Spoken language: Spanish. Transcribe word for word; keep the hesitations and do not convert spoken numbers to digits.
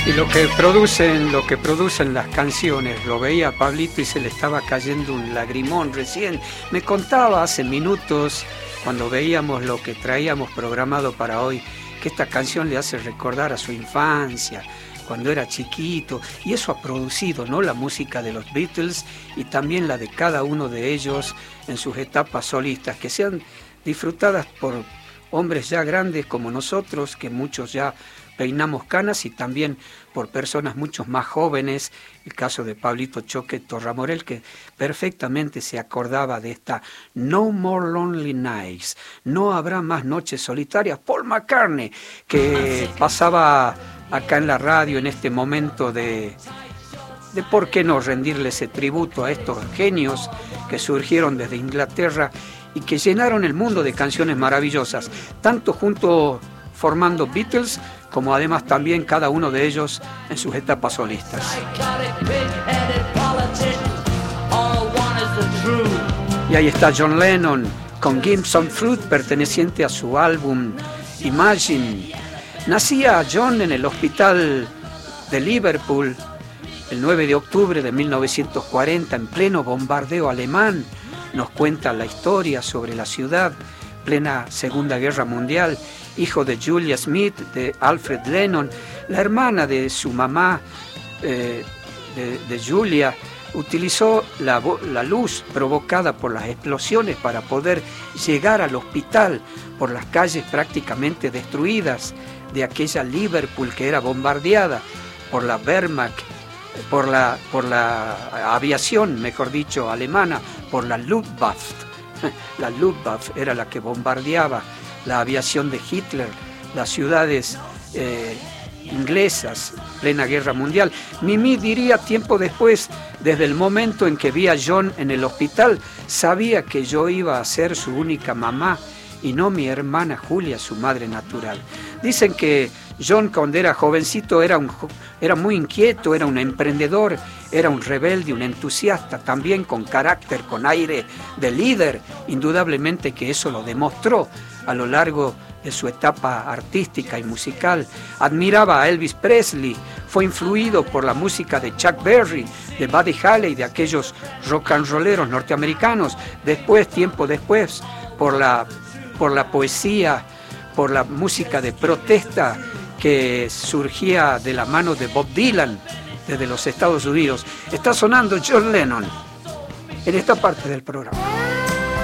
Y lo que producen, lo que producen las canciones, lo veía a Pablito y se le estaba cayendo un lagrimón recién. Me contaba hace minutos, cuando veíamos lo que traíamos programado para hoy, que esta canción le hace recordar a su infancia, cuando era chiquito, y eso ha producido, ¿no?, la música de los Beatles y también la de cada uno de ellos en sus etapas solistas, que sean disfrutadas por hombres ya grandes como nosotros, que muchos ya peinamos canas, y también por personas mucho más jóvenes, el caso de Pablito Choque Torramorel, que perfectamente se acordaba de esta No More Lonely Nights, no habrá más noches solitarias. Paul McCartney, que pasaba acá en la radio en este momento de, de por qué no rendirle ese tributo a estos genios que surgieron desde Inglaterra y que llenaron el mundo de canciones maravillosas, tanto junto formando Beatles, como además también cada uno de ellos en sus etapas solistas. Y ahí está John Lennon con Gibson Fruit, perteneciente a su álbum Imagine. Nacía John en el hospital de Liverpool el nueve de octubre de mil novecientos cuarenta, en pleno bombardeo alemán. Nos cuenta la historia sobre la ciudad, plena Segunda Guerra Mundial, hijo de Julia Smith, de Alfred Lennon. La hermana de su mamá, eh, de, de Julia, utilizó la, la luz provocada por las explosiones para poder llegar al hospital por las calles prácticamente destruidas de aquella Liverpool que era bombardeada por la Wehrmacht, por la, por la aviación, mejor dicho, alemana, por la Luftwaffe. La Luftwaffe era la que bombardeaba la aviación de Hitler, las ciudades eh, inglesas, plena guerra mundial. Mimi diría tiempo después, desde el momento en que vi a John en el hospital, sabía que yo iba a ser su única mamá y no mi hermana Julia, su madre natural. Dicen que John, cuando era jovencito, era, un, era muy inquieto, era un emprendedor, era un rebelde, un entusiasta, también con carácter, con aire de líder. Indudablemente que eso lo demostró a lo largo de su etapa artística y musical. Admiraba a Elvis Presley, fue influido por la música de Chuck Berry, de Buddy Holly, de aquellos rock and rolleros norteamericanos. Después, tiempo después, por la, por la poesía, por la música de protesta que surgía de la mano de Bob Dylan desde los Estados Unidos. Está sonando John Lennon en esta parte del programa.